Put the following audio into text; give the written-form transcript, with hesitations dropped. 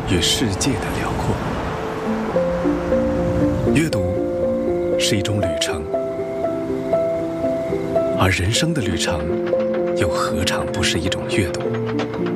与世界的辽阔。阅读是一种旅程，而人生的旅程又何尝不是一种阅读？